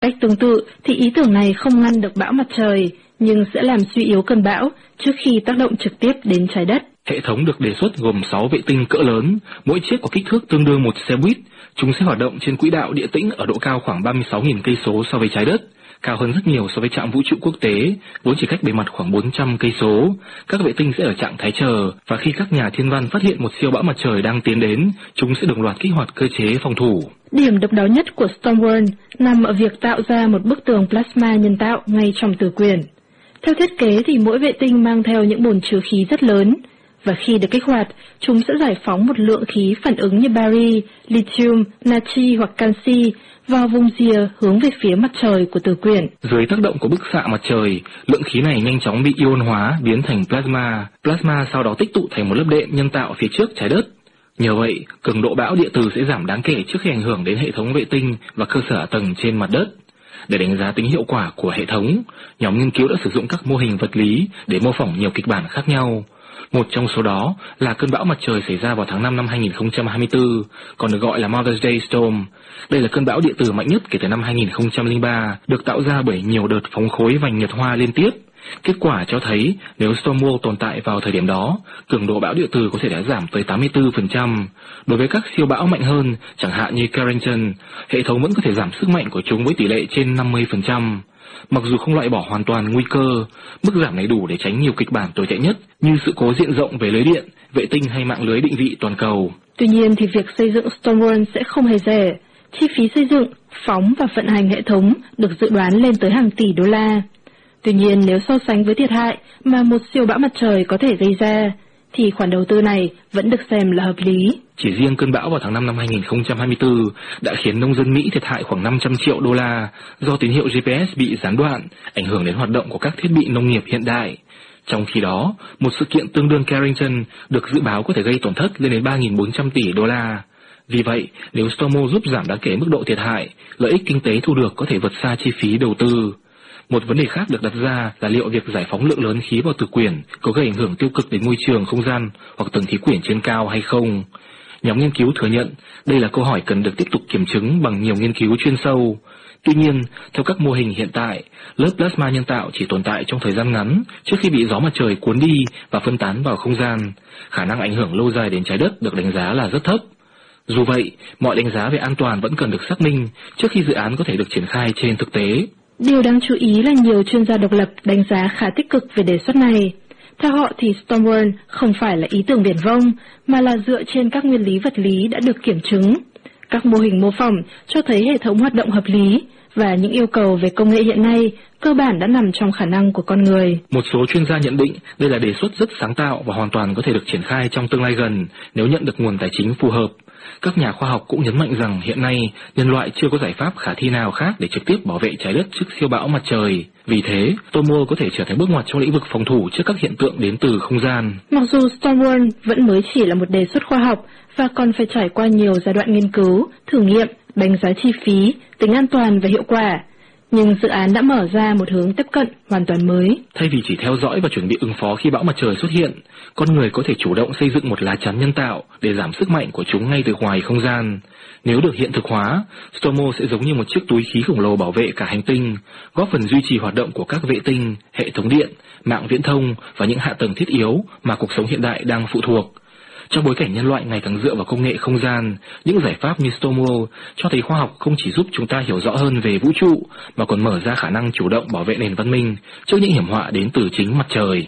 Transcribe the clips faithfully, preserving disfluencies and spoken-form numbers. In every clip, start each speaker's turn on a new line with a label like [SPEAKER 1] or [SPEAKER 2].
[SPEAKER 1] Cách tương tự thì ý tưởng này không ngăn được bão mặt trời, nhưng sẽ làm suy yếu cơn bão trước khi tác động trực tiếp đến trái đất.
[SPEAKER 2] Hệ thống được đề xuất gồm sáu vệ tinh cỡ lớn, mỗi chiếc có kích thước tương đương một xe buýt. Chúng sẽ hoạt động trên quỹ đạo địa tĩnh ở độ cao khoảng ba mươi sáu nghìn cây số so với trái đất, cao hơn rất nhiều so với trạm vũ trụ quốc tế, vốn chỉ cách bề mặt khoảng bốn trăm cây số. Các vệ tinh sẽ ở trạng thái chờ, và khi các nhà thiên văn phát hiện một siêu bão mặt trời đang tiến đến, chúng sẽ đồng loạt kích hoạt cơ chế phòng thủ.
[SPEAKER 1] Điểm độc đáo nhất của Stormworld nằm ở việc tạo ra một bức tường plasma nhân tạo ngay trong tử quyển. Theo thiết kế thì mỗi vệ tinh mang theo những bồn chứa khí rất lớn, và khi được kích hoạt, chúng sẽ giải phóng một lượng khí phản ứng như bari, lithium, natri hoặc canxi vào vùng rìa hướng về phía mặt trời của tử quyển.
[SPEAKER 2] Dưới tác động của bức xạ mặt trời, lượng khí này nhanh chóng bị ion hóa biến thành plasma. Plasma sau đó tích tụ thành một lớp đệm nhân tạo phía trước trái đất. Nhờ vậy, cường độ bão địa từ sẽ giảm đáng kể trước khi ảnh hưởng đến hệ thống vệ tinh và cơ sở hạ tầng trên mặt đất. Để đánh giá tính hiệu quả của hệ thống, nhóm nghiên cứu đã sử dụng các mô hình vật lý để mô phỏng nhiều kịch bản khác nhau. Một trong số đó là cơn bão mặt trời xảy ra vào tháng năm năm hai nghìn không trăm hai mươi tư, còn được gọi là Mother's Day Storm. Đây là cơn bão địa từ mạnh nhất kể từ năm hai nghìn không trăm lẻ ba, được tạo ra bởi nhiều đợt phóng khối vành nhật hoa liên tiếp. Kết quả cho thấy nếu Stormworld tồn tại vào thời điểm đó, cường độ bão địa từ có thể đã giảm tới tám mươi tư phần trăm. Đối với các siêu bão mạnh hơn, chẳng hạn như Carrington, hệ thống vẫn có thể giảm sức mạnh của chúng với tỷ lệ trên năm mươi phần trăm. Mặc dù không loại bỏ hoàn toàn nguy cơ, mức giảm này đủ để tránh nhiều kịch bản tồi tệ nhất như sự cố diện rộng về lưới điện, vệ tinh hay mạng lưới định vị toàn cầu.
[SPEAKER 1] Tuy nhiên thì việc xây dựng Stormworld sẽ không hề rẻ. Chi phí xây dựng, phóng và vận hành hệ thống được dự đoán lên tới hàng tỷ đô la. Tuy nhiên nếu so sánh với thiệt hại mà một siêu bão mặt trời có thể gây ra, thì khoản đầu tư này vẫn được xem là hợp lý.
[SPEAKER 2] Chỉ riêng cơn bão vào tháng năm năm hai nghìn không trăm hai mươi tư đã khiến nông dân Mỹ thiệt hại khoảng năm trăm triệu đô la do tín hiệu giê pê ét bị gián đoạn, ảnh hưởng đến hoạt động của các thiết bị nông nghiệp hiện đại. Trong khi đó, một sự kiện tương đương Carrington được dự báo có thể gây tổn thất lên đến ba nghìn bốn trăm tỷ đô la. Vì vậy, nếu Stormworld giúp giảm đáng kể mức độ thiệt hại, lợi ích kinh tế thu được có thể vượt xa chi phí đầu tư. Một vấn đề khác được đặt ra là liệu việc giải phóng lượng lớn khí vào tử quyển có gây ảnh hưởng tiêu cực đến môi trường không gian hoặc tầng khí quyển trên cao hay không. Nhóm nghiên cứu thừa nhận đây là câu hỏi cần được tiếp tục kiểm chứng bằng nhiều nghiên cứu chuyên sâu. Tuy nhiên, theo các mô hình hiện tại, lớp plasma nhân tạo chỉ tồn tại trong thời gian ngắn trước khi bị gió mặt trời cuốn đi và phân tán vào không gian. Khả năng ảnh hưởng lâu dài đến trái đất được đánh giá là rất thấp. Dù vậy, mọi đánh giá về an toàn vẫn cần được xác minh trước khi dự án có thể được triển khai trên thực tế.
[SPEAKER 1] Điều đáng chú ý là nhiều chuyên gia độc lập đánh giá khá tích cực về đề xuất này. Theo họ thì Stormworld không phải là ý tưởng viển vông, mà là dựa trên các nguyên lý vật lý đã được kiểm chứng. Các mô hình mô phỏng cho thấy hệ thống hoạt động hợp lý, và những yêu cầu về công nghệ hiện nay cơ bản đã nằm trong khả năng của con người.
[SPEAKER 2] Một số chuyên gia nhận định đây là đề xuất rất sáng tạo và hoàn toàn có thể được triển khai trong tương lai gần nếu nhận được nguồn tài chính phù hợp. Các nhà khoa học cũng nhấn mạnh rằng hiện nay nhân loại chưa có giải pháp khả thi nào khác để trực tiếp bảo vệ trái đất trước siêu bão mặt trời. Vì thế, Stormworld có thể trở thành bước ngoặt trong lĩnh vực phòng thủ trước các hiện tượng đến từ không gian.
[SPEAKER 1] Mặc dù Stormworld vẫn mới chỉ là một đề xuất khoa học và còn phải trải qua nhiều giai đoạn nghiên cứu, thử nghiệm, đánh giá chi phí, tính an toàn và hiệu quả, nhưng dự án đã mở ra một hướng tiếp cận hoàn toàn mới.
[SPEAKER 2] Thay vì chỉ theo dõi và chuẩn bị ứng phó khi bão mặt trời xuất hiện, con người có thể chủ động xây dựng một lá chắn nhân tạo để giảm sức mạnh của chúng ngay từ ngoài không gian. Nếu được hiện thực hóa, Stormworld sẽ giống như một chiếc túi khí khổng lồ bảo vệ cả hành tinh, góp phần duy trì hoạt động của các vệ tinh, hệ thống điện, mạng viễn thông và những hạ tầng thiết yếu mà cuộc sống hiện đại đang phụ thuộc. Trong bối cảnh nhân loại ngày càng dựa vào công nghệ không gian, những giải pháp như Stormworld cho thấy khoa học không chỉ giúp chúng ta hiểu rõ hơn về vũ trụ, mà còn mở ra khả năng chủ động bảo vệ nền văn minh trước những hiểm họa đến từ chính mặt trời.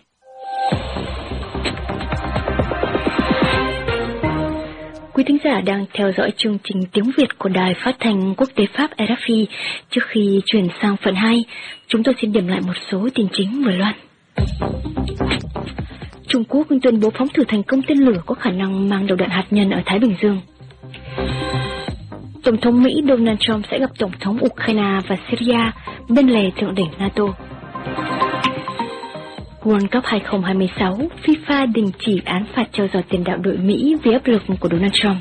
[SPEAKER 3] Quý thính giả đang theo dõi chương trình tiếng Việt của Đài Phát thanh Quốc tế Pháp rờ ép i. Trước khi chuyển sang phần hai, chúng tôi xin điểm lại một số tin chính vừa loan. Trung Quốc tuyên bố phóng thử thành công tên lửa có khả năng mang đầu đạn hạt nhân ở Thái Bình Dương. Tổng thống Mỹ Donald Trump sẽ gặp Tổng thống Ukraine và Syria bên lề thượng đỉnh NATO. World Cup hai không hai sáu, FIFA đình chỉ án phạt treo giò tiền đạo đội Mỹ vì áp lực của Donald Trump.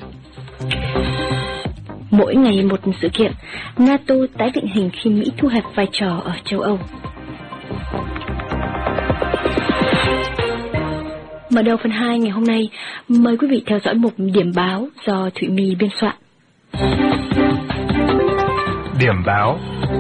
[SPEAKER 3] Mỗi ngày một sự kiện, NATO tái định hình khi Mỹ thu hẹp vai trò ở châu Âu. Mở đầu phần hai ngày hôm nay, mời quý vị theo dõi một điểm báo do Thụy My biên soạn.
[SPEAKER 4] Điểm báo.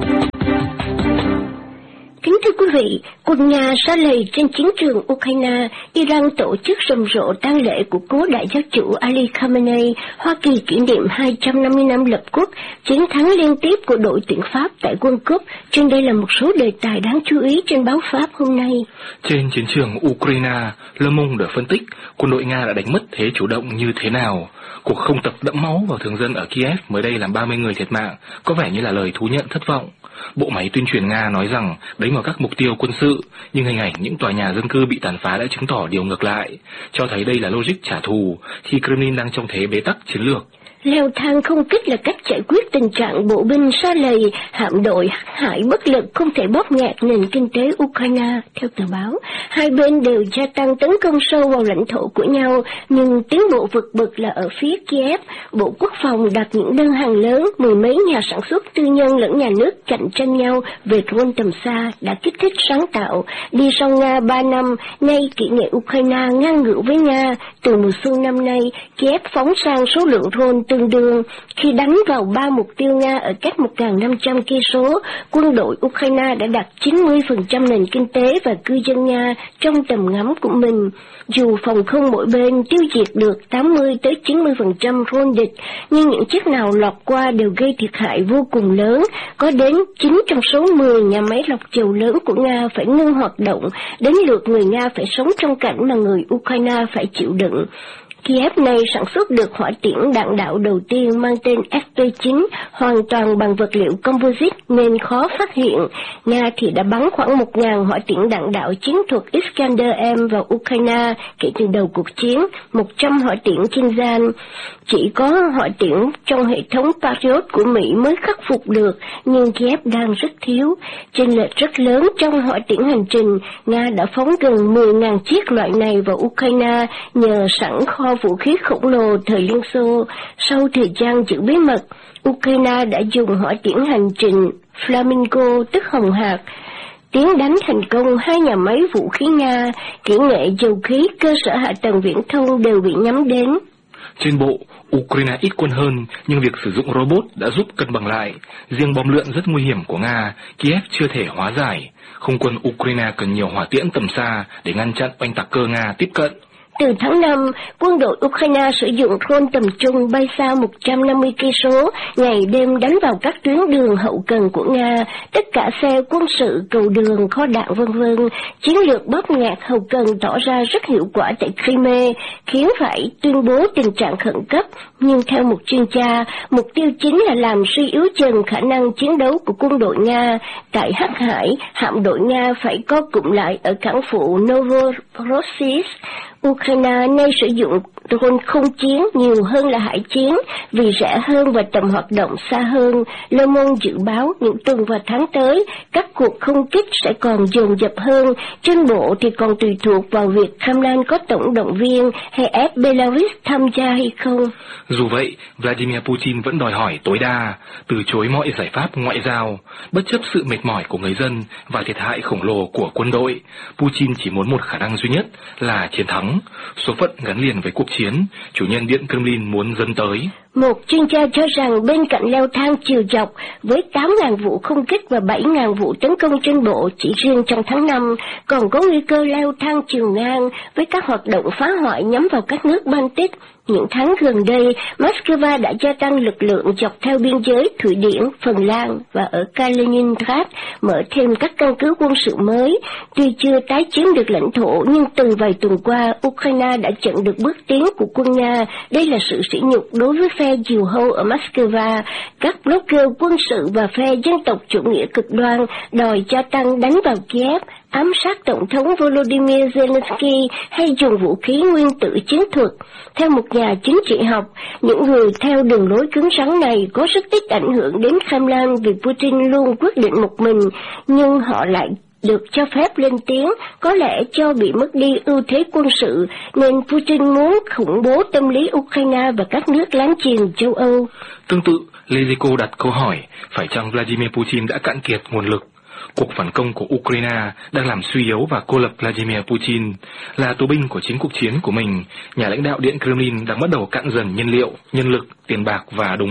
[SPEAKER 5] Kính thưa quý vị, quân Nga sa lầy trên chiến trường Ukraine, Iran tổ chức rầm rộ tang lễ của cố đại giáo chủ Ali Khamenei, Hoa Kỳ kỷ niệm hai trăm năm mươi năm lập quốc, chiến thắng liên tiếp của đội tuyển Pháp tại World Cup. Trên đây là một số đề tài đáng chú ý trên báo Pháp hôm nay.
[SPEAKER 2] Trên chiến trường Ukraine, Le Monde phân tích quân đội Nga đã đánh mất thế chủ động như thế nào. Cuộc không tập đẫm máu vào thường dân ở Kiev mới đây làm ba mươi người thiệt mạng, có vẻ như là lời thú nhận thất vọng. Bộ máy tuyên truyền Nga nói rằng đánh vào các mục tiêu quân sự, nhưng hình ảnh những tòa nhà dân cư bị tàn phá đã chứng tỏ điều ngược lại, cho thấy đây là logic trả thù khi Kremlin đang trong thế bế tắc chiến lược.
[SPEAKER 5] Leo thang không kích là cách giải quyết tình trạng bộ binh sa lầy, hạm đội hắc hải bất lực không thể bóp nghẹt nền kinh tế Ukraine. Theo tờ báo, hai bên đều gia tăng tấn công sâu vào lãnh thổ của nhau, nhưng tiến bộ vượt bậc là ở phía Kiev. Bộ Quốc phòng đặt những đơn hàng lớn, mười mấy nhà sản xuất tư nhân lẫn nhà nước cạnh tranh nhau về drone tầm xa đã kích thích sáng tạo. Đi sau Nga ba năm, nay kỹ nghệ Ukraine ngang ngửa với Nga. Từ mùa xuân năm nay, Kiev phóng sang số lượng drone tương đương. Khi đánh vào ba mục tiêu Nga ở cách một nghìn năm trăm cây số, quân đội Ukraine đã đặt chín mươi phần trăm nền kinh tế và cư dân Nga trong tầm ngắm của mình. Dù phòng không mỗi bên tiêu diệt được tám mươi tới chín mươi phần trăm drone địch, nhưng những chiếc nào lọt qua đều gây thiệt hại vô cùng lớn. Có đến chín trong số mười nhà máy lọc dầu lớn của Nga phải ngưng hoạt động, đến lượt người Nga phải sống trong cảnh mà người Ukraine phải chịu đựng. Kiev này sản xuất được hỏa tiễn đạn đạo đầu tiên mang tên ép pê chín hoàn toàn bằng vật liệu composite nên khó phát hiện. Nga thì đã bắn khoảng một nghìn hỏa tiễn đạn đạo chiến thuật Iskander-M vào Ukraine kể từ đầu cuộc chiến, một trăm hỏa tiễn Kinzhal. Chỉ có hỏa tiễn trong hệ thống Patriot của Mỹ mới khắc phục được, nhưng Kiev đang rất thiếu. Chênh lệch rất lớn trong hỏa tiễn hành trình, Nga đã phóng gần mười nghìn chiếc loại này vào Ukraine nhờ sẵn kho vũ khí khổng lồ thời Liên Xô. Sau thời gian giữ bí mật, Ukraine đã dùng hỏa tiễn hành trình Flamingo tức hồng hạc tiến đánh thành công hai nhà máy vũ khí Nga, kỹ nghệ dầu khí, cơ sở hạ tầng viễn thông đều bị nhắm đến.
[SPEAKER 2] Trên bộ, Ukraine ít quân hơn, nhưng việc sử dụng robot đã giúp cân bằng lại. Riêng bom lượn rất nguy hiểm của Nga, Kiev chưa thể hóa giải. Không quân Ukraine cần nhiều hỏa tiễn tầm xa để ngăn chặn oanh tạc cơ Nga tiếp cận.
[SPEAKER 5] Từ tháng năm, quân đội Ukraine sử dụng drone tầm trung bay xa một trăm năm mươi cây số, ngày đêm đánh vào các tuyến đường hậu cần của Nga, tất cả xe quân sự, cầu đường, kho đạn vân vân. Chiến lược bóp nghẹt hậu cần tỏ ra rất hiệu quả tại Crimea, khiến phải tuyên bố tình trạng khẩn cấp. Nhưng theo một chuyên gia, mục tiêu chính là làm suy yếu dần khả năng chiến đấu của quân đội Nga. Tại Hắc Hải, hạm đội Nga phải co cụm lại ở cảng phụ Novorossiysk. Ukraine nay sử dụng drone không chiến nhiều hơn là hải chiến vì rẻ hơn và tầm hoạt động xa hơn. Le Monde dự báo những tuần và tháng tới, các cuộc không kích sẽ còn dồn dập hơn. Trên bộ thì còn tùy thuộc vào việc Kremlin có tổng động viên hay ép Belarus tham gia hay không.
[SPEAKER 2] Dù vậy, Vladimir Putin vẫn đòi hỏi tối đa, từ chối mọi giải pháp ngoại giao. Bất chấp sự mệt mỏi của người dân và thiệt hại khổng lồ của quân đội, Putin chỉ muốn một khả năng duy nhất là chiến thắng. Số phận gắn liền với cuộc chiến, chủ nhân Điện Kremlin muốn dâng tới.
[SPEAKER 5] Một chuyên gia cho rằng bên cạnh leo thang chiều dọc với tám nghìn vụ không kích và bảy nghìn vụ tấn công trên bộ chỉ riêng trong tháng năm, còn có nguy cơ leo thang chiều ngang với các hoạt động phá hoại nhắm vào các nước Baltic. Những tháng gần đây, Moscow đã gia tăng lực lượng dọc theo biên giới Thụy Điển, Phần Lan và ở Kaliningrad, mở thêm các căn cứ quân sự mới. Tuy chưa tái chiếm được lãnh thổ, nhưng từ vài tuần qua, Ukraine đã chặn được bước tiến của quân Nga. Đây là sự sỉ nhục đối với phe diều hâu ở Moscow. Các blogger quân sự và phe dân tộc chủ nghĩa cực đoan đòi gia tăng đánh vào Kiev, ám sát Tổng thống Volodymyr Zelensky hay dùng vũ khí nguyên tử chiến thuật. Theo một nhà chính trị học, những người theo đường lối cứng rắn này có rất ít ảnh hưởng đến Kremlin vì Putin luôn quyết định một mình, nhưng họ lại được cho phép lên tiếng, có lẽ do bị mất đi ưu thế quân sự, nên Putin muốn khủng bố tâm lý Ukraine và các nước láng giềng châu Âu.
[SPEAKER 2] Tương tự, Leziko đặt câu hỏi, phải chăng Vladimir Putin đã cạn kiệt nguồn lực? Cuộc phản công của Ukraine đang làm suy yếu và cô lập Vladimir Putin. Là tù binh của chính cuộc chiến của mình, nhà lãnh đạo Điện Kremlin đang bắt đầu cạn dần nhân liệu, nhân lực, tiền bạc và đồng minh.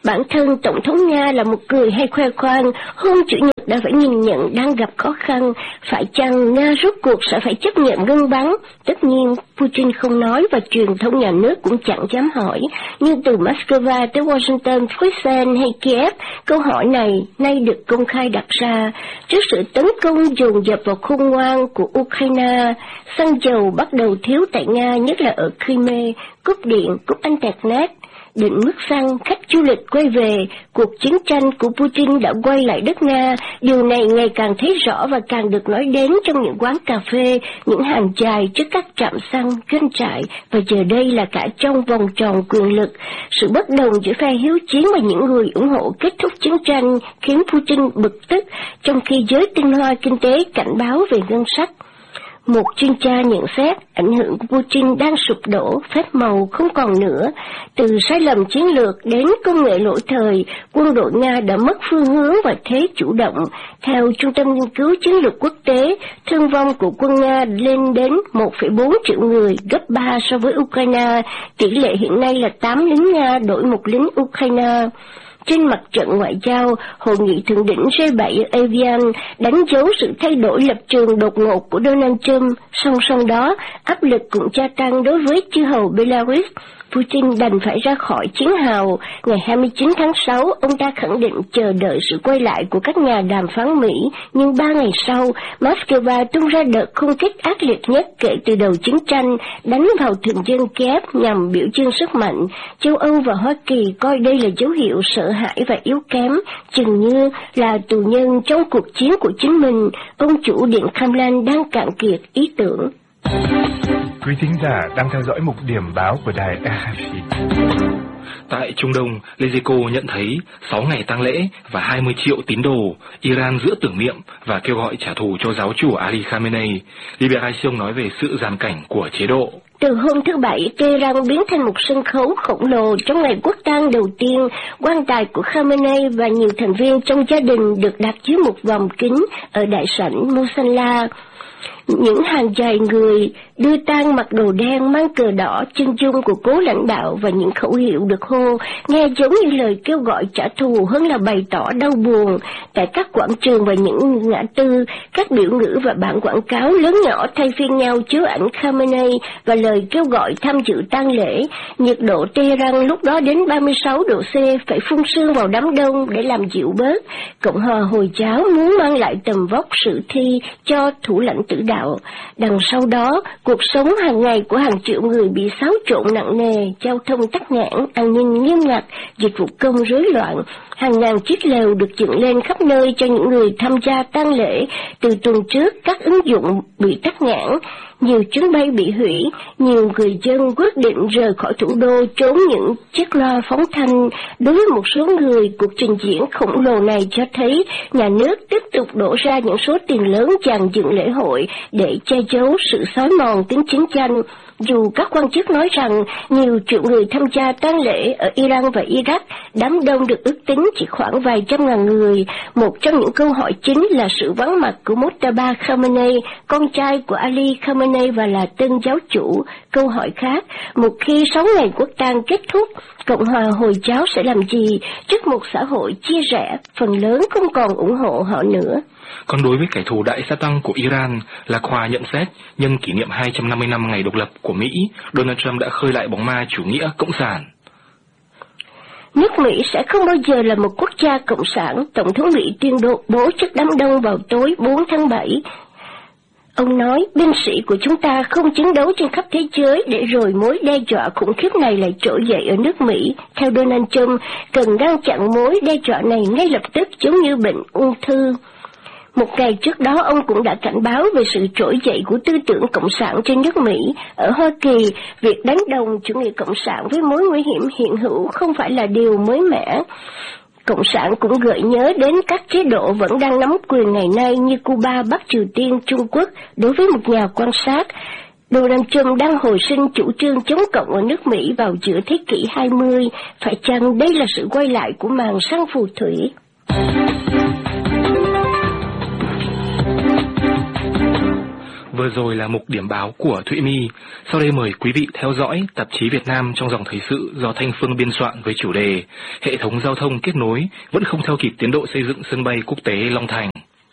[SPEAKER 5] Bản thân Tổng thống Nga là một người hay khoe khoang, hôm Chủ nhật đã phải nhìn nhận đang gặp khó khăn, phải chăng Nga rốt cuộc sẽ phải chấp nhận ngưng bắn? Tất nhiên, Putin không nói và truyền thông nhà nước cũng chẳng dám hỏi, nhưng từ Moscow tới Washington, Bruxelles hay Kiev, câu hỏi này nay được công khai đặt ra. Trước sự tấn công dồn dập vào khôn ngoan của Ukraine, xăng dầu bắt đầu thiếu tại Nga, nhất là ở Crimea, cúp điện, cúp internet, định mức xăng, khách du lịch quay về, cuộc chiến tranh của Putin đã quay lại đất Nga. Điều này ngày càng thấy rõ và càng được nói đến trong những quán cà phê, những hàng dài trước các trạm xăng, doanh trại, và giờ đây là cả trong vòng tròn quyền lực. Sự bất đồng giữa phe hiếu chiến và những người ủng hộ kết thúc chiến tranh khiến Putin bực tức, trong khi giới tinh hoa kinh tế cảnh báo về ngân sách. Một chuyên gia nhận xét, ảnh hưởng của Putin đang sụp đổ, phép màu không còn nữa. Từ sai lầm chiến lược đến công nghệ lỗi thời, quân đội Nga đã mất phương hướng và thế chủ động. Theo Trung tâm Nghiên cứu Chiến lược Quốc tế, thương vong của quân Nga lên đến một phẩy bốn triệu người, gấp ba so với Ukraine. Tỷ lệ hiện nay là tám lính Nga đổi một lính Ukraine. Trên mặt trận ngoại giao, hội nghị thượng đỉnh G bảy ở Evian đánh dấu sự thay đổi lập trường đột ngột của Donald Trump. Song song đó, áp lực cũng gia tăng đối với chư hầu Belarus. Putin đành phải ra khỏi chiến hào. Ngày hai mươi chín tháng sáu, ông ta khẳng định chờ đợi sự quay lại của các nhà đàm phán Mỹ, nhưng ba ngày sau, Moscow tung ra đợt không kích ác liệt nhất kể từ đầu chiến tranh, đánh vào thường dân Kiev nhằm biểu dương sức mạnh. Châu Âu và Hoa Kỳ coi đây là dấu hiệu sợ hãi và yếu kém, chừng như là tù nhân trong cuộc chiến của chính mình. Ông chủ Điện Kremlin đang cạn kiệt ý tưởng.
[SPEAKER 4] Quý thính giả đang theo dõi mục điểm báo của đài rờ ép pê.
[SPEAKER 2] Tại Trung Đông, Lezeco nhận thấy sáu ngày tang lễ và hai mươi triệu tín đồ, Iran giữa tưởng niệm và kêu gọi trả thù cho giáo chủ Ali Khamenei. Liberation nói về sự giàn cảnh của chế độ.
[SPEAKER 5] Từ hôm thứ Bảy, Tehran biến thành một sân khấu khổng lồ trong ngày quốc tang đầu tiên. Quan tài của Khamenei và nhiều thành viên trong gia đình được đặt dưới một vòng kính ở đại sảnh Musalla. Những hàng dài người đưa tang mặc đồ đen mang cờ đỏ, chân dung của cố lãnh đạo và những khẩu hiệu được hô, nghe giống như lời kêu gọi trả thù hơn là bày tỏ đau buồn. Tại các quảng trường và những ngã tư, các biểu ngữ và bản quảng cáo lớn nhỏ thay phiên nhau chiếu ảnh Khamenei và lời kêu gọi tham dự tang lễ. Nhiệt độ Tehran lúc đó đến ba mươi sáu độ C, phải phun sương vào đám đông để làm dịu bớt. Cộng hòa Hồi giáo muốn mang lại tầm vóc sự thi cho thủ lãnh tử đạo. Đằng sau đó, cuộc sống hàng ngày của hàng triệu người bị xáo trộn nặng nề, giao thông tắc nghẽn, an ninh nghiêm ngặt, dịch vụ công rối loạn. Hàng ngàn chiếc lều được dựng lên khắp nơi cho những người tham gia tang lễ. Từ tuần trước, các ứng dụng bị tắc nghẽn, nhiều chuyến bay bị hủy, nhiều người dân quyết định rời khỏi thủ đô trốn những chiếc loa phóng thanh. Đối với một số người, cuộc trình diễn khổng lồ này cho thấy nhà nước tiếp tục đổ ra những số tiền lớn dàn dựng lễ hội để che giấu sự xói mòn tính chiến tranh. Dù các quan chức nói rằng nhiều triệu người tham gia tang lễ ở Iran và Iraq, đám đông được ước tính chỉ khoảng vài trăm ngàn người. Một trong những câu hỏi chính là sự vắng mặt của Mojtaba Khamenei, con trai của Ali Khamenei và là tân giáo chủ. Câu hỏi khác, một khi sáu ngày quốc tang kết thúc, Cộng hòa Hồi giáo sẽ làm gì trước một xã hội chia rẽ, phần lớn không còn ủng hộ họ nữa?
[SPEAKER 2] Còn đối với kẻ thù đại sa tăng của Iran, Lạc Hòa nhận xét, nhân kỷ niệm hai trăm năm mươi năm ngày độc lập của Mỹ, Donald Trump đã khơi lại bóng ma chủ nghĩa cộng sản.
[SPEAKER 5] Nước Mỹ sẽ không bao giờ là một quốc gia cộng sản, Tổng thống Mỹ tuyên bố trước đám đông vào tối bốn tháng bảy. Ông nói, binh sĩ của chúng ta không chiến đấu trên khắp thế giới để rồi mối đe dọa khủng khiếp này lại trỗi dậy ở nước Mỹ. Theo Donald Trump, cần ngăn chặn mối đe dọa này ngay lập tức, giống như bệnh ung thư. Một ngày trước đó, ông cũng đã cảnh báo về sự trỗi dậy của tư tưởng cộng sản trên nước Mỹ. Ở Hoa Kỳ, việc đánh đồng chủ nghĩa cộng sản với mối nguy hiểm hiện hữu không phải là điều mới mẻ. Cộng sản cũng gợi nhớ đến các chế độ vẫn đang nắm quyền ngày nay như Cuba, Bắc Triều Tiên, Trung Quốc. Đối với một nhà quan sát, Donald Trump đang hồi sinh chủ trương chống cộng ở nước Mỹ vào giữa thế kỷ hai mươi. Phải chăng đây là sự quay lại của màn săn phù thủy?
[SPEAKER 2] Vừa rồi là mục điểm báo của Thụy My. Sau đây mời quý vị theo dõi tạp chí Việt Nam trong dòng thời sự do Thanh Phương biên soạn với chủ đề Hệ thống giao thông kết nối vẫn không theo kịp tiến độ xây dựng sân bay quốc tế Long Thành.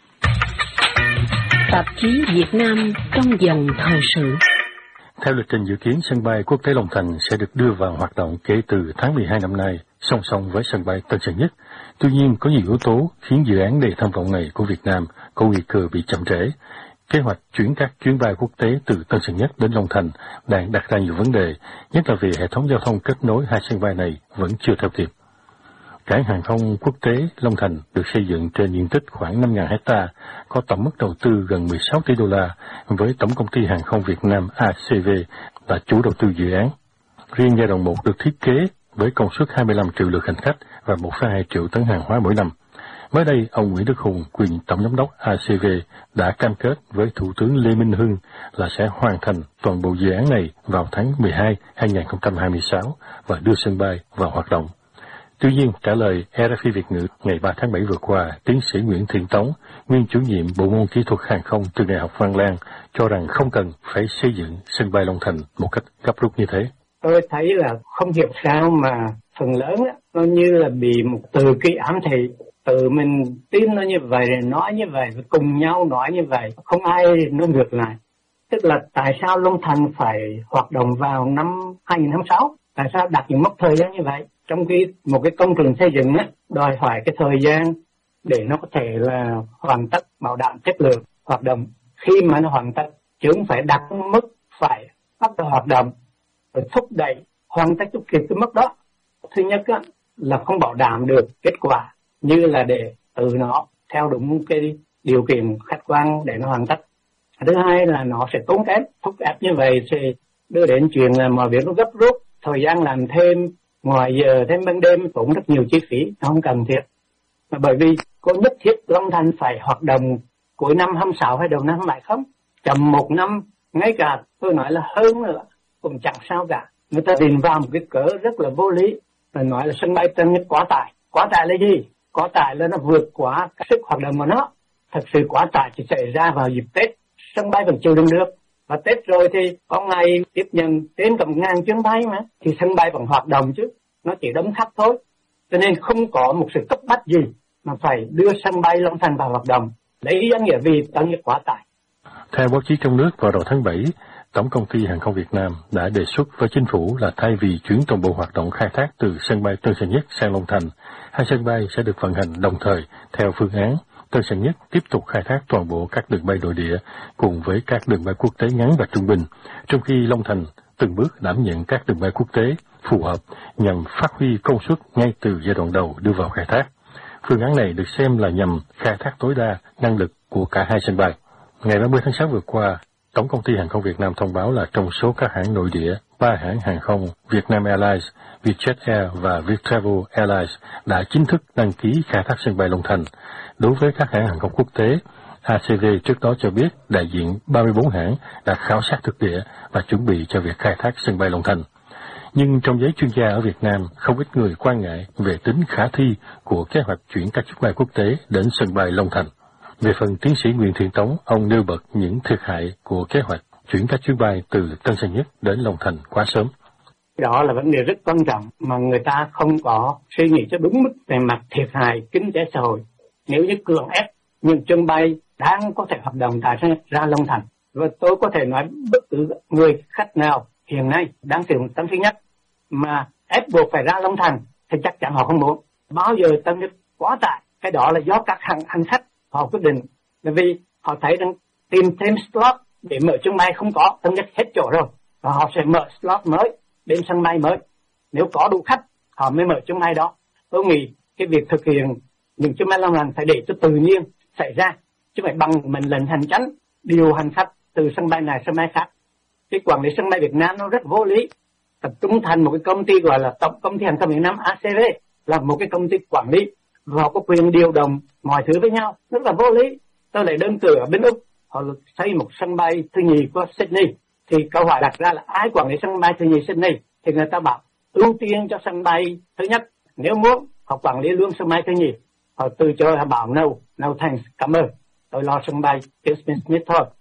[SPEAKER 6] Tạp chí Việt Nam trong dòng thời sự.
[SPEAKER 7] Theo lịch trình dự kiến, sân bay quốc tế Long Thành sẽ được đưa vào hoạt động kể từ tháng mười hai năm nay, song song với sân bay Tân Sơn Nhất. Tuy nhiên, có nhiều yếu tố khiến dự án đầy tham vọng này của Việt Nam có nguy cơ bị chậm trễ. Kế hoạch chuyển các chuyến bay quốc tế từ Tân Sơn Nhất đến Long Thành đang đặt ra nhiều vấn đề, nhất là vì hệ thống giao thông kết nối hai sân bay này vẫn chưa theo kịp. Cảng hàng không quốc tế Long Thành được xây dựng trên diện tích khoảng năm nghìn hecta, có tổng mức đầu tư gần mười sáu tỷ đô la, với Tổng công ty Hàng không Việt Nam A C V là chủ đầu tư dự án. Riêng giai đoạn một được thiết kế với công suất hai mươi lăm triệu lượt hành khách và một phẩy hai triệu tấn hàng hóa mỗi năm. Mới đây, ông Nguyễn Đức Hùng, quyền Tổng giám đốc A C V, đã cam kết với Thủ tướng Lê Minh Hưng là sẽ hoàn thành toàn bộ dự án này vào tháng mười hai năm hai nghìn không trăm hai mươi sáu và đưa sân bay vào hoạt động. Tuy nhiên, trả lời R F I Việt ngữ ngày ba tháng bảy vừa qua, tiến sĩ Nguyễn Thiện Tống, nguyên chủ nhiệm bộ môn kỹ thuật hàng không trường Đại học Văn Lang, cho rằng không cần phải xây dựng sân bay Long Thành một cách gấp rút như thế.
[SPEAKER 8] Tôi thấy là không hiểu sao mà phần lớn á, nó như là bị một từ ký ám thị, tự mình tin nó như vậy, nói như vậy, cùng nhau nói như vậy, không ai nói ngược lại. Tức là tại sao Long Thành phải hoạt động vào năm hai nghìn không trăm lẻ sáu? Tại sao đặt những mốc thời gian như vậy? Trong khi một cái công trình xây dựng á, đòi hỏi cái thời gian để nó có thể là hoàn tất, bảo đảm chất lượng hoạt động. Khi mà nó hoàn tất, chứ không phải đặt mức phải bắt đầu hoạt động, rồi thúc đẩy hoàn tất chút kịp cái mức đó. Thứ nhất á, là không bảo đảm được kết quả như là để từ nó theo đúng cái điều kiện khách quan để nó hoàn tất. Thứ hai là nó sẽ tốn kém, thúc ép như vậy sẽ đưa đến chuyện là mọi việc nó gấp rút, thời gian làm thêm, ngoài giờ thêm ban đêm tốn rất nhiều chi phí, nó không cần thiết. Mà bởi vì có nhất thiết Long Thành phải hoạt động cuối năm hai nghìn không trăm hai mươi sáu hay đầu năm hai nghìn không trăm hai mươi bảy không? Chậm một năm, ngay cả tôi nói là hơn nữa, cũng chẳng sao cả. Người ta tìm vào một cái cớ rất là vô lý, và nói là sân bay Tân Nhất quá tải. Quá tải là gì? Quá tải là nó vượt quá cái sức hoạt động của nó. Thật sự quá tải chỉ xảy ra vào dịp Tết, sân bay vẫn chịu đựng được. Và Tết rồi thì có ngày tiếp nhận đến cả một ngàn chuyến bay mà, thì sân bay vẫn hoạt động chứ, nó chỉ đóng khách thôi. Cho nên không có một sự cấp bách gì mà phải đưa sân bay Long Thành vào hoạt động, lấy ý nghĩa vì Tân Nhất quá tải.
[SPEAKER 7] Theo báo chí trong nước, vào đầu tháng bảy, Tổng công ty Hàng không Việt Nam đã đề xuất với chính phủ là thay vì chuyển toàn bộ hoạt động khai thác từ sân bay Tân Sơn Nhất sang Long Thành, hai sân bay sẽ được vận hành đồng thời theo phương án Tân Sơn Nhất tiếp tục khai thác toàn bộ các đường bay nội địa cùng với các đường bay quốc tế ngắn và trung bình, trong khi Long Thành từng bước đảm nhận các đường bay quốc tế phù hợp nhằm phát huy công suất ngay từ giai đoạn đầu đưa vào khai thác. Phương án này được xem là nhằm khai thác tối đa năng lực của cả hai sân bay. Ngày ba mươi tháng sáu vừa qua, Tổng công ty Hàng không Việt Nam thông báo là trong số các hãng nội địa, ba hãng hàng không Vietnam Airlines, Vietjet Air và Viettravel Airlines đã chính thức đăng ký khai thác sân bay Long Thành. Đối với các hãng hàng không quốc tế, A C V trước đó cho biết đại diện ba mươi bốn hãng đã khảo sát thực địa và chuẩn bị cho việc khai thác sân bay Long Thành. Nhưng trong giới chuyên gia ở Việt Nam, không ít người quan ngại về tính khả thi của kế hoạch chuyển các chuyến bay quốc tế đến sân bay Long Thành. Về phần tiến sĩ Nguyễn Thiện Tống, ông nêu bật những thiệt hại của kế hoạch chuyển các chuyến bay từ Tân Sơn Nhất đến Long Thành quá sớm.
[SPEAKER 8] Đó là vấn đề rất quan trọng mà người ta không có suy nghĩ cho đúng mức về mặt thiệt hại kinh tế xã hội. Nếu như cưỡng ép những chuyến bay đang có thể hoạt động tại ra Long Thành, và tôi có thể nói bất cứ người khách nào hiện nay đang sử dụng Tân Sơn Nhất mà ép buộc phải ra Long Thành thì chắc chắn họ không muốn. Bao giờ Tân Nhất quá tải, cái đó là do các hành, hành khách họ quyết định, bởi vì họ thấy đang tìm thêm slot để mở chuyến bay không có, Tân Nhất hết chỗ rồi, và họ sẽ mở slot mới đến sân bay mới. Nếu có đủ khách, họ mới mở chuyến bay đó. Tôi nghĩ cái việc thực hiện những chuyến bay Long Thành phải để cho tự nhiên xảy ra, chứ phải bằng mệnh lệnh hành chánh điều hành khách từ sân bay này sân bay khác. Cái quản lý sân bay Việt Nam nó rất vô lý, tập trung thành một cái công ty gọi là Tổng công ty Hàng không Việt Nam A C V, là một cái công ty quản lý và họ có quyền điều động mọi thứ với nhau, rất là vô lý. Tôi lấy đơn cử ở bên Úc, họ xây một sân bay thứ nhì của Sydney, thì câu hỏi đặt ra là ai quản lý sân bay thứ nhì Sydney, thì người ta bảo ưu tiên cho sân bay thứ nhất, nếu muốn họ quản lý luôn sân bay thứ nhì. Họ từ chối, họ bảo no, no thanks, cảm ơn, tôi lo sân bay Smith thôi.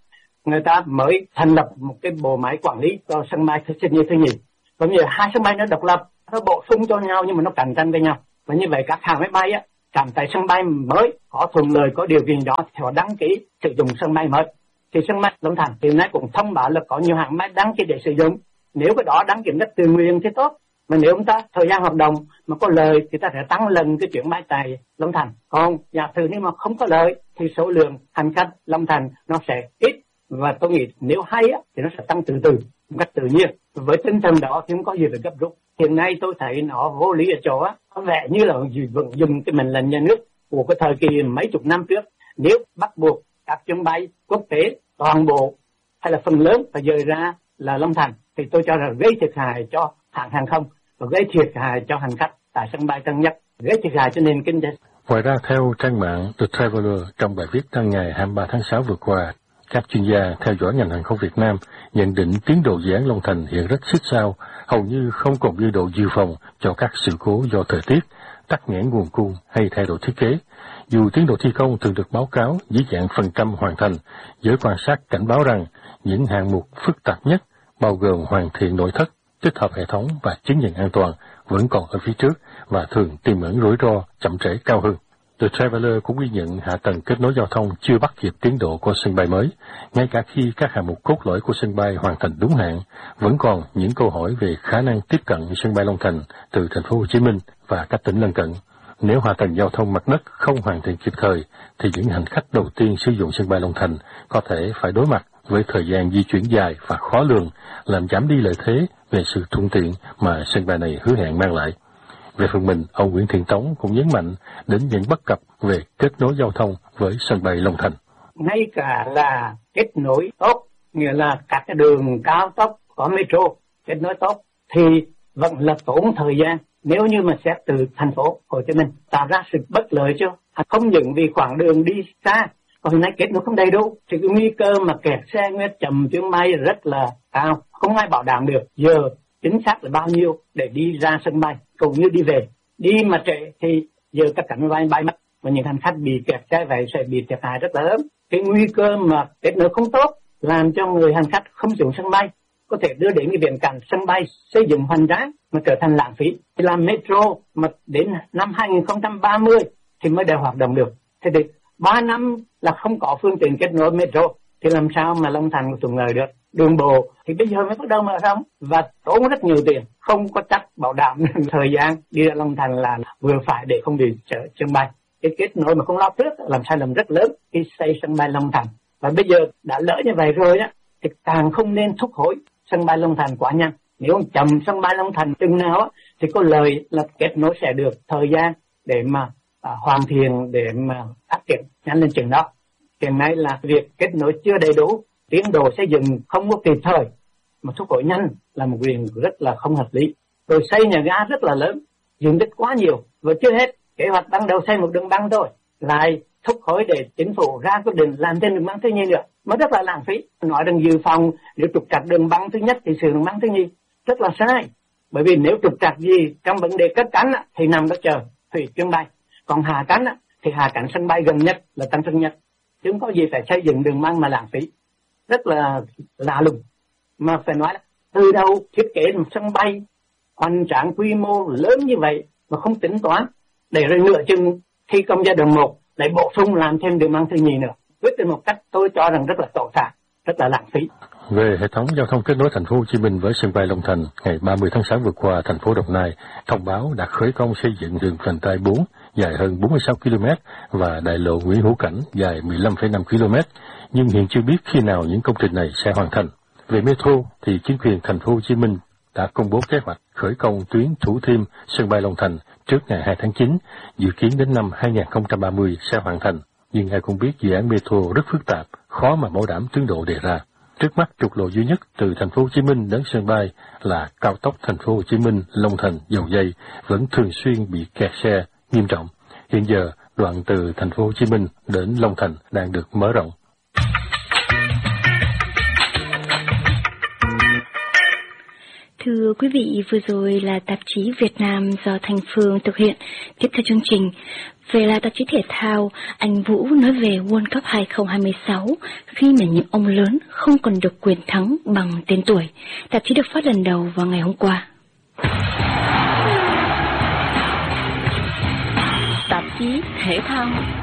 [SPEAKER 8] người ta mới thành lập một cái bộ máy quản lý cho sân bay Sydney thứ nhì. Và bây giờ hai sân bay nó độc lập, nó bổ sung cho nhau nhưng mà nó cạnh tranh với nhau. Và như vậy các hãng máy bay á, cảm thấy sân bay mới có thuận lợi, có điều kiện đó thì họ đăng ký sử dụng sân bay mới. Thì sân bay Long Thành hiện nay cũng thông báo là có nhiều hãng máy đăng ký để sử dụng. Nếu cái đó đăng ký rất tự nguyện thì tốt. Mà nếu chúng ta thời gian hoạt động mà có lời thì ta sẽ tăng lần cái chuyến bay tại Long Thành. Còn giả sử nếu mà không có lời thì số lượng hành khách Long Thành nó sẽ ít. Và tôi nghĩ nếu hay á, thì nó sẽ tăng từ từ, một cách tự nhiên. Với tinh thần đó thì không có gì phải gấp rút. Hiện nay tôi thấy nó vô lý ở chỗ á, có vẻ như là vẫn dùng cái mệnh lệnh nhà nước của cái thời kỳ mấy chục năm trước. Nếu bắt buộc các chuyến bay quốc tế toàn bộ hay là phần lớn phải rời ra là Long Thành thì tôi cho rằng gây thiệt hại cho hãng hàng không và gây thiệt hại cho hành khách tại sân bay Tân Nhất, gây thiệt hại cho nền kinh tế.
[SPEAKER 7] Ngoài ra, theo trang mạng The Traveler trong bài viết đăng ngày hai mươi ba tháng sáu vừa qua, các chuyên gia theo dõi ngành hàng không Việt Nam nhận định tiến độ dự án Long Thành hiện rất xích sao, hầu như không còn dư độ dự phòng cho các sự cố do thời tiết, tắc nghẽn nguồn cung hay thay đổi thiết kế. Dù tiến độ thi công thường được báo cáo dưới dạng phần trăm hoàn thành, giới quan sát cảnh báo rằng những hạng mục phức tạp nhất, bao gồm hoàn thiện nội thất, tích hợp hệ thống và chứng nhận an toàn, vẫn còn ở phía trước và thường tiềm ẩn rủi ro chậm trễ cao hơn. The Traveler cũng ghi nhận hạ tầng kết nối giao thông chưa bắt kịp tiến độ của sân bay mới. Ngay cả khi các hạng mục cốt lõi của sân bay hoàn thành đúng hạn, vẫn còn những câu hỏi về khả năng tiếp cận sân bay Long Thành từ thành phố Hồ Chí Minh và các tỉnh lân cận. Nếu hạ tầng giao thông mặt đất không hoàn thiện kịp thời, thì những hành khách đầu tiên sử dụng sân bay Long Thành có thể phải đối mặt với thời gian di chuyển dài và khó lường, làm giảm đi lợi thế về sự thuận tiện mà sân bay này hứa hẹn mang lại. Về phần mình, ông Nguyễn Thiện Tống cũng nhấn mạnh đến những bất cập về kết nối giao thông với sân bay Long Thành.
[SPEAKER 8] Ngay cả là kết nối tốt, nghĩa là các cái đường cao tốc có metro kết nối tốt thì vẫn là tốn thời gian nếu như mà xét từ thành phố Hồ Chí Minh, tạo ra sự bất lợi chứ. Không những vì khoảng đường đi xa, còn hiện nay kết nối không đầy đủ thì cái nguy cơ mà kẹt xe nguyên chậm chuyến bay rất là cao, không ai bảo đảm được giờ chính xác là bao nhiêu để đi ra sân bay cũng như đi về. Đi mà trễ thì giờ các cảnh bay bay mất và những hành khách bị kẹt xe vậy sẽ bị thiệt hại rất là lớn. Cái nguy cơ mà kết nối không tốt làm cho người hành khách không dùng sân bay có thể đưa đến cái viễn cảnh sân bay xây dựng hoành tráng mà trở thành lãng phí. Thì làm metro mà đến năm hai không ba mươi thì mới đều hoạt động được. Thế thì ba năm là không có phương tiện kết nối metro thì làm sao mà Long Thành thuận lợi được. Đường bộ thì bây giờ mới bắt đầu mở rộng và tốn rất nhiều tiền, không có chắc bảo đảm thời gian đi ra Long Thành là vừa phải để không bị chở sân bay. Cái kết nối mà không lo trước làm sai lầm rất lớn khi xây sân bay Long Thành. Và bây giờ đã lỡ như vậy rồi á thì càng không nên thúc hối sân bay Long Thành quá nhanh. Nếu chậm sân bay Long Thành chừng nào á thì có lời là kết nối sẽ được thời gian để mà à, hoàn thiện, để mà phát triển nhanh lên chừng đó. Hiện nay là việc kết nối chưa đầy đủ, tiến độ xây dựng không có kịp thời mà thúc đẩy nhanh là một việc rất là không hợp lý. Rồi xây nhà ga rất là lớn, diện tích quá nhiều và chưa hết kế hoạch ban đầu xây một đường băng thôi lại thúc hối để chính phủ ra quyết định làm thêm đường băng thứ nhì nữa, nó rất là lãng phí. Nói rằng dự phòng nếu trục trặc đường băng thứ nhất thì sửa đường băng thứ nhì rất là sai, bởi vì nếu trục trặc gì trong vấn đề cất cánh thì nằm đó chờ thủy chuyến bay, còn hạ cánh thì hạ cánh sân bay gần nhất là Tân Sơn Nhất, chứ không có gì phải xây dựng đường băng mà lãng phí, rất là lạ lùng. Mà phải nói là từ đầu thiết kế một sân bay hoành tráng quy mô lớn như vậy mà không tính toán để rồi nửa chừng thi công giai đoạn một lại bổ sung làm thêm đường băng thứ nhì nữa, quyết định một cách tôi cho rằng rất là tội phạm, rất là lãng phí.
[SPEAKER 7] Về hệ thống giao thông kết nối thành phố Hồ Chí Minh với sân bay Long Thành, ngày ba mươi tháng sáu vừa qua, thành phố Đồng Nai thông báo đã khởi công xây dựng đường vành đai bốn dài hơn bốn mươi sáu ki lô mét và đại lộ Nguyễn Hữu Cảnh dài mười lăm phẩy năm ki lô mét, nhưng hiện chưa biết khi nào những công trình này sẽ hoàn thành. Về metro thì chính quyền thành phố Hồ Chí Minh đã công bố kế hoạch khởi công tuyến Thủ Thiêm sân bay Long Thành trước ngày hai tháng chín, dự kiến đến năm hai không ba mươi sẽ hoàn thành. Nhưng ai cũng biết dự án metro rất phức tạp, khó mà bảo đảm tiến độ đề ra. Trước mắt trục lộ duy nhất từ thành phố Hồ Chí Minh đến sân bay là cao tốc thành phố Hồ Chí Minh Long Thành Dầu Giây vẫn thường xuyên bị kẹt xe nghiêm trọng. Hiện giờ đoạn từ thành phố Hồ Chí Minh đến Long Thành đang được mở rộng.
[SPEAKER 3] Thưa Thưa quý vị, vừa rồi là tạp chí Việt Nam do Thanh Phương thực hiện. Tiếp theo chương trình, về là tạp chí thể thao, anh Vũ nói về World Cup hai không hai sáu, khi mà những ông lớn không còn được quyền thắng bằng tên tuổi. Tạp chí được phát lần đầu vào ngày hôm qua.
[SPEAKER 6] Tạp chí thể thao.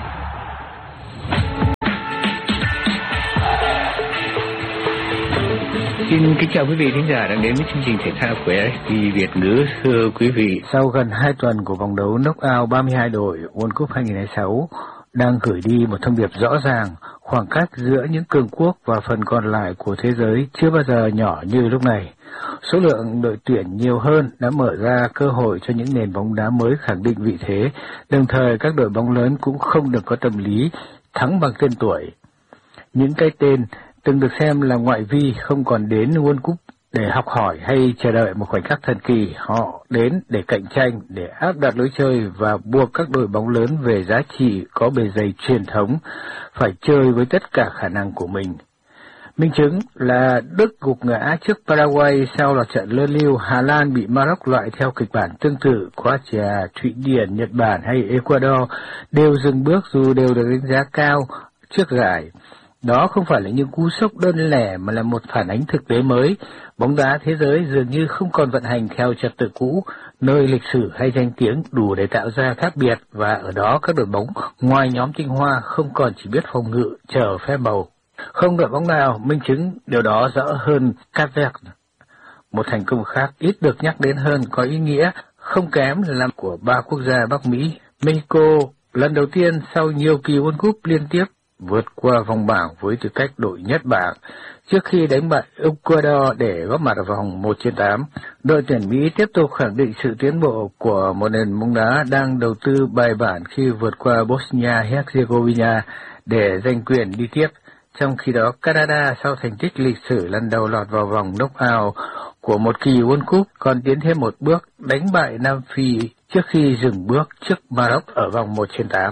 [SPEAKER 9] Xin kính chào quý vị khán giả đang đến với chương trình thể thao của rờ ép pê Việt ngữ. Thưa quý vị,
[SPEAKER 10] sau gần hai tuần của vòng đấu knock-out ba mươi hai đội World Cup hai không hai sáu đang gửi đi một thông điệp rõ ràng, khoảng cách giữa những cường quốc và phần còn lại của thế giới chưa bao giờ nhỏ như lúc này. Số lượng đội tuyển nhiều hơn đã mở ra cơ hội cho những nền bóng đá mới khẳng định vị thế, đồng thời các đội bóng lớn cũng không được có tâm lý thắng bằng tên tuổi. Những cái tên từng được xem là ngoại vi không còn đến World Cup để học hỏi hay chờ đợi một khoảnh khắc thần kỳ. Họ đến để cạnh tranh, để áp đặt lối chơi và buộc các đội bóng lớn về giá trị có bề dày truyền thống phải chơi với tất cả khả năng của mình. Minh chứng là Đức gục ngã trước Paraguay sau loạt trận luân lưu, Hà Lan bị Maroc loại theo kịch bản tương tự, Croatia, Thụy Điển, Nhật Bản hay Ecuador đều dừng bước dù đều được đánh giá cao trước giải. Đó không phải là những cú sốc đơn lẻ mà là một phản ánh thực tế mới. Bóng đá thế giới dường như không còn vận hành theo trật tự cũ, nơi lịch sử hay danh tiếng đủ để tạo ra khác biệt, và ở đó các đội bóng ngoài nhóm tinh hoa không còn chỉ biết phòng ngự chờ phép màu. Không đội bóng nào minh chứng điều đó rõ hơn Cape Verde. Một thành công khác ít được nhắc đến hơn có ý nghĩa không kém là của ba quốc gia Bắc Mỹ. Mexico lần đầu tiên sau nhiều kỳ World Cup liên tiếp vượt qua vòng bảng với tư cách đội nhất bảng trước khi đánh bại Ecuador để góp mặt ở vòng một trên tám. Đội tuyển Mỹ tiếp tục khẳng định sự tiến bộ của một nền bóng đá đang đầu tư bài bản khi vượt qua Bosnia-Herzegovina để giành quyền đi tiếp. Trong khi đó, Canada sau thành tích lịch sử lần đầu lọt vào vòng knock-out của một kỳ World Cup còn tiến thêm một bước đánh bại Nam Phi trước khi dừng bước trước Maroc ở vòng một trên tám.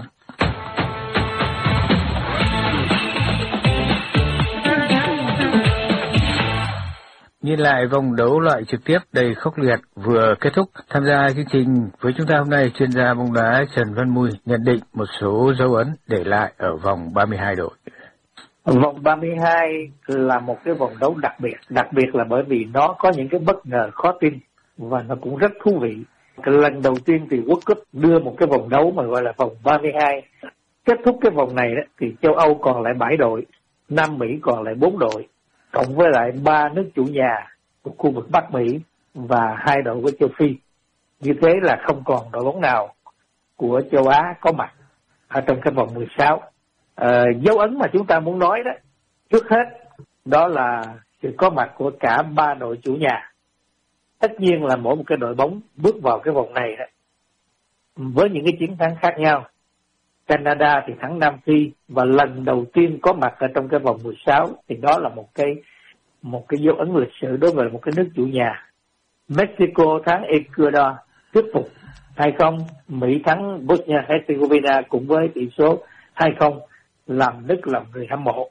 [SPEAKER 10] Nhìn lại vòng đấu loại trực tiếp đầy khốc liệt vừa kết thúc, tham gia chương trình với chúng ta hôm nay, chuyên gia bóng đá Trần Văn Mùi nhận định một số dấu ấn để lại ở vòng ba mươi hai đội.
[SPEAKER 11] Vòng ba mươi hai là một cái vòng đấu đặc biệt, đặc biệt là bởi vì nó có những cái bất ngờ khó tin và nó cũng rất thú vị. Cái lần đầu tiên thì World Cup đưa một cái vòng đấu mà gọi là vòng ba mươi hai. Kết thúc cái vòng này đó, thì châu Âu còn lại bảy đội, Nam Mỹ còn lại bốn đội, cộng với lại ba nước chủ nhà của khu vực Bắc Mỹ và hai đội của châu Phi. Như thế là không còn đội bóng nào của châu Á có mặt ở trong cái vòng mười sáu. À, dấu ấn mà chúng ta muốn nói đó, trước hết đó là sự có mặt của cả ba đội chủ nhà. Tất nhiên là mỗi một cái đội bóng bước vào cái vòng này đó, với những cái chiến thắng khác nhau. Canada thì thắng Nam Phi và lần đầu tiên có mặt ở trong cái vòng mười sáu, thì đó là một cái một cái dấu ấn lịch sử đối với một cái nước chủ nhà. Mexico thắng Ecuador tiếp tục hai không, Mỹ thắng Bosnia-Herzegovina cũng với tỷ số hai không, làm nức lòng người hâm mộ.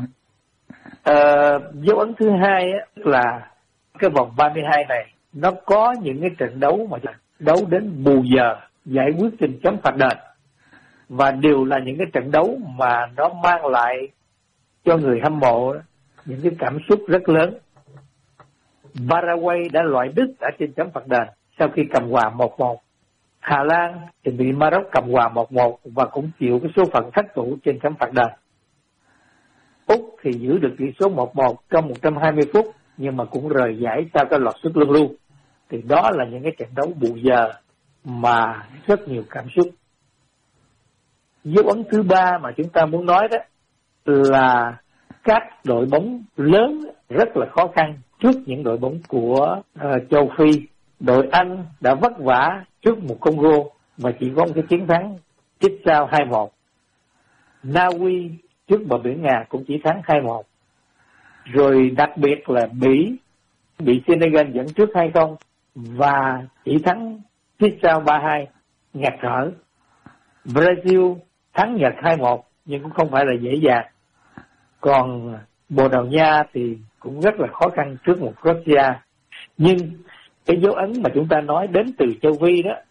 [SPEAKER 11] À, dấu ấn thứ hai á, là cái vòng ba mươi hai này nó có những cái trận đấu mà đấu đến bù giờ, giải quyết trên chấm phạt đền, và đều là những cái trận đấu mà nó mang lại cho người hâm mộ những cái cảm xúc rất lớn. Paraguay đã loại Đức ở trên chấm phạt đền sau khi cầm hòa một một. Hà Lan thì bị Maroc cầm hòa một một và cũng chịu cái số phận thất thủ trên chấm phạt đền. Úc thì giữ được tỷ số một một trong một trăm hai mươi phút nhưng mà cũng rời giải sau cái loạt sút luân lưu. Thì đó là những cái trận đấu bù giờ mà rất nhiều cảm xúc. Dấu ấn thứ ba mà chúng ta muốn nói đó là các đội bóng lớn rất là khó khăn trước những đội bóng của uh, châu Phi. Đội Anh đã vất vả trước một Congo và chỉ có một cái chiến thắng chích sao hai một. Na Uy trước bờ biển Nga cũng chỉ thắng hai một. Rồi đặc biệt là Bỉ bị Senegal dẫn trước hai không và chỉ thắng chích sao ba hai, ngạt thở. Brazil thắng Nhật hai một nhưng cũng không phải là dễ dàng. Còn Bồ Đào Nha thì cũng rất là khó khăn trước một Croatia. Nhưng cái dấu ấn mà chúng ta nói đến từ châu Phi đó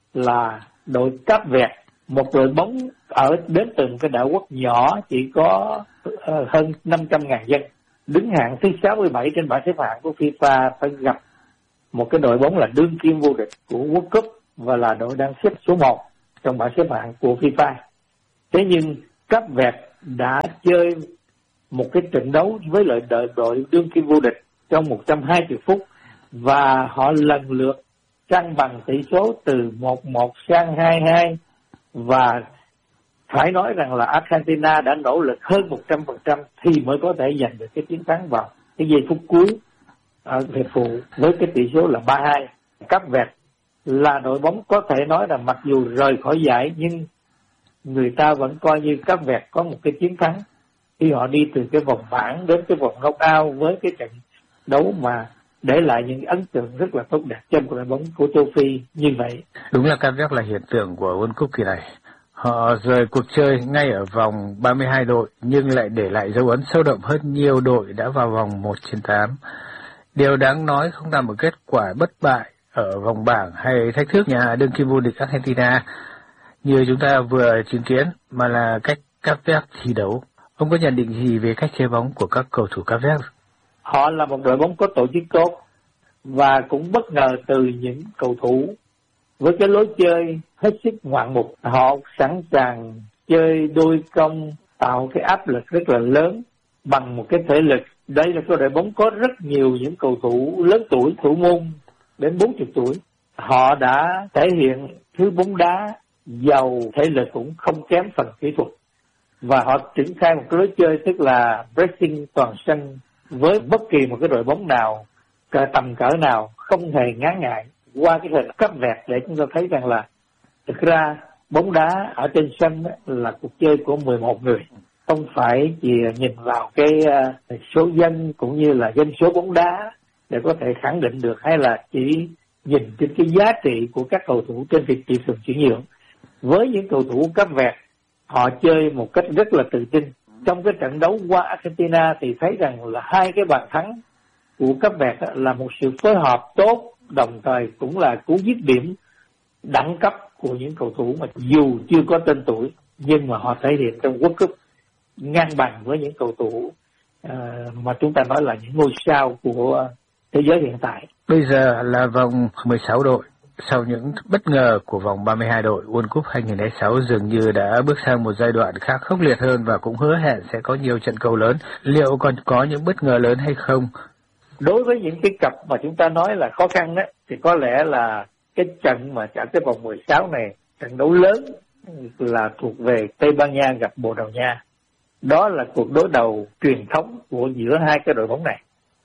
[SPEAKER 11] là đội Cáp Vẹt, một đội bóng ở đến từ một cái đảo quốc nhỏ chỉ có uh, hơn năm trăm ngàn dân, đứng hạng thứ sáu mươi bảy trên bảng xếp hạng của FIFA, phải gặp một cái đội bóng là đương kim vô địch của World Cup và là đội đang xếp số một trong bảng xếp hạng của FIFA. Thế nhưng Cáp Vẹt đã chơi một cái trận đấu với lại đội, đội đương kim vô địch trong một trăm hai mươi phút và họ lần lượt cân bằng tỷ số từ một một sang hai hai, và phải nói rằng là Argentina đã nỗ lực hơn một trăm phần trăm thì mới có thể giành được cái chiến thắng vào cái giây phút cuối ở hiệp phụ với cái tỷ số là ba hai. Cáp Vẹt là đội bóng có thể nói là mặc dù rời khỏi giải nhưng người ta vẫn coi như Cáp Vẹt có một cái chiến thắng khi họ đi từ cái vòng bảng đến cái vòng knock-out với cái trận đấu mà để lại những ấn tượng rất là tốt đẹp trong đội bóng của châu Phi như vậy.
[SPEAKER 10] Đúng là Cáp Vẹt là hiện tượng của World Cup kỳ này. Họ rời cuộc chơi ngay ở vòng ba mươi hai đội nhưng lại để lại dấu ấn sâu đậm hơn nhiều đội đã vào vòng một trên tám. Điều đáng nói không nằm ở kết quả bất bại ở vòng bảng hay thách thức nhà đương kim vô địch Argentina như chúng ta vừa chứng kiến, mà là cách Cáp Vẹt thi đấu. Ông có nhận định gì về cách chơi bóng của các cầu thủ Cáp Vẹt?
[SPEAKER 11] Họ là một đội bóng có tổ chức tốt và cũng bất ngờ từ những cầu thủ với cái lối chơi hết sức ngoạn mục. Họ sẵn sàng chơi đôi công, tạo cái áp lực rất là lớn bằng một cái thể lực. Đây là cái đội bóng có rất nhiều những cầu thủ lớn tuổi, thủ môn đến bốn mươi tuổi. Họ đã thể hiện thứ bóng đá giàu thể lực cũng không kém phần kỹ thuật. Và họ triển khai một cái lối chơi tức là pressing toàn sân với bất kỳ một cái đội bóng nào, cỡ tầm cỡ nào, không hề ngán ngại. Qua cái hình Cáp Vẹt để chúng ta thấy rằng là thực ra bóng đá ở trên sân là cuộc chơi của mười một người, không phải chỉ nhìn vào cái số dân cũng như là doanh số bóng đá để có thể khẳng định được, hay là chỉ nhìn trên cái giá trị của các cầu thủ trên thị trường chuyển nhượng. Với những cầu thủ Cáp Vẹt, họ chơi một cách rất là tự tin. Trong cái trận đấu qua Argentina thì thấy rằng là hai cái bàn thắng của Cáp Vẹt là một sự phối hợp tốt, đồng thời cũng là cú dứt điểm đẳng cấp của những cầu thủ mà dù chưa có tên tuổi nhưng mà họ thể hiện trong World Cup ngang bằng với những cầu thủ uh, mà chúng ta nói là những ngôi sao của thế giới hiện tại.
[SPEAKER 10] Bây giờ là vòng mười sáu đội. Sau những bất ngờ của vòng ba mươi hai đội, World Cup hai không không sáu dường như đã bước sang một giai đoạn khác khốc liệt hơn và cũng hứa hẹn sẽ có nhiều trận cầu lớn. Liệu còn có những bất ngờ lớn hay không?
[SPEAKER 11] Đối với những cái cặp mà chúng ta nói là khó khăn đó, thì có lẽ là cái trận mà trả cái vòng mười sáu này, trận đấu lớn là thuộc về Tây Ban Nha gặp Bồ Đào Nha. Đó là cuộc đối đầu truyền thống của giữa hai cái đội bóng này.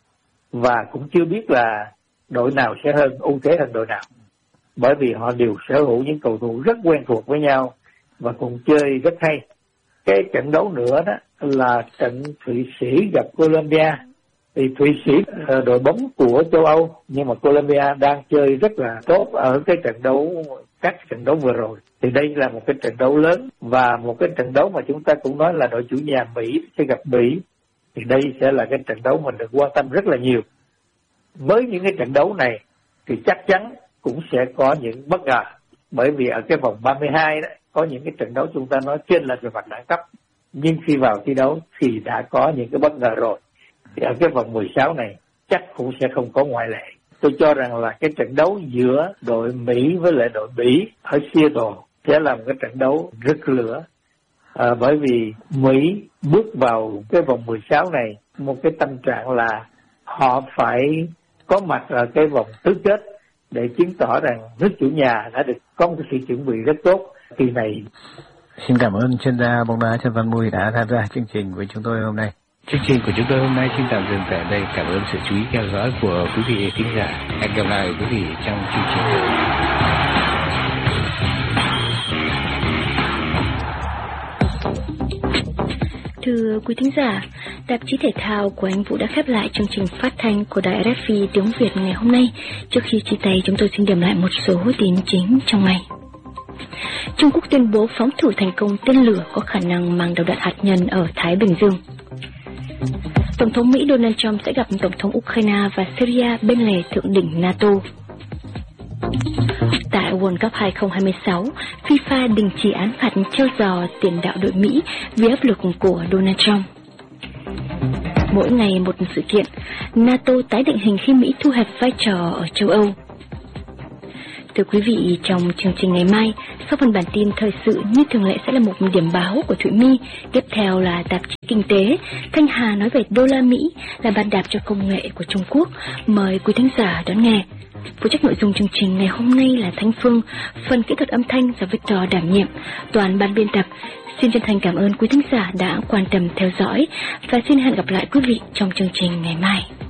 [SPEAKER 11] Và cũng chưa biết là đội nào sẽ hơn, ưu thế hơn đội nào. Bởi vì họ đều sở hữu những cầu thủ rất quen thuộc với nhau và cùng chơi rất hay. Cái trận đấu nữa đó là trận Thụy Sĩ gặp Colombia. Thì Thụy Sĩ là đội bóng của châu Âu, nhưng mà Colombia đang chơi rất là tốt ở cái trận đấu, các trận đấu vừa rồi. Thì đây là một cái trận đấu lớn và một cái trận đấu mà chúng ta cũng nói là đội chủ nhà Mỹ sẽ gặp Mỹ. Thì đây sẽ là cái trận đấu mình được quan tâm rất là nhiều. Với những cái trận đấu này thì chắc chắn cũng sẽ có những bất ngờ, bởi vì ở cái vòng ba mươi hai đó có những cái trận đấu chúng ta nói trên lệch về mặt đẳng cấp, nhưng khi vào thi đấu thì đã có những cái bất ngờ rồi. Thì ở cái vòng mười sáu này chắc cũng sẽ không có ngoại lệ. Tôi cho rằng là cái trận đấu giữa đội Mỹ với lại đội Bỉ ở Seattle sẽ là một cái trận đấu rực lửa, à, bởi vì Mỹ bước vào cái vòng mười sáu này một cái tâm trạng là họ phải có mặt ở cái vòng tứ kết để chứng tỏ rằng nước chủ nhà đã được có một sự chuẩn bị rất tốt kỳ này.
[SPEAKER 10] Xin cảm ơn chuyên gia bóng đá Trần Văn Mùi đã tham gia chương trình với chúng tôi hôm nay.
[SPEAKER 9] Chương trình của chúng tôi hôm nay xin tạm dừng tại đây. Cảm ơn sự chú ý theo dõi của quý vị khán giả. Hẹn gặp lại quý vị trong chương trình tới.
[SPEAKER 3] Thưa quý thính giả, tạp chí thể thao của anh Vũ đã khép lại chương trình phát thanh của đài rờ ép pê tiếng Việt ngày hôm nay. Trước khi chia tay, chúng tôi xin điểm lại một số tin chính trong ngày. Trung Quốc tuyên bố phóng thử thành công tên lửa có khả năng mang đầu đạn hạt nhân ở Thái Bình Dương. Tổng thống Mỹ Donald Trump sẽ gặp Tổng thống Ukraine và Syria bên lề thượng đỉnh NATO. Tại World Cup hai không hai sáu, FIFA đình chỉ án phạt treo giò tiền đạo đội Mỹ vì áp lực của Donald Trump. Mỗi ngày một sự kiện, NATO tái định hình khi Mỹ thu hẹp vai trò ở châu Âu. Thưa quý vị, trong chương trình ngày mai, sau phần bản tin thời sự như thường lệ sẽ là một điểm báo của Thụy My, tiếp theo là tạp chí Kinh tế, Thanh Hà nói về đô la Mỹ là bàn đạp cho công nghệ của Trung Quốc. Mời quý thính giả đón nghe. Phụ trách nội dung chương trình ngày hôm nay là Thanh Phương, phần kỹ thuật âm thanh do Victor đảm nhiệm, toàn ban biên tập. Xin chân thành cảm ơn quý thính giả đã quan tâm theo dõi và xin hẹn gặp lại quý vị trong chương trình ngày mai.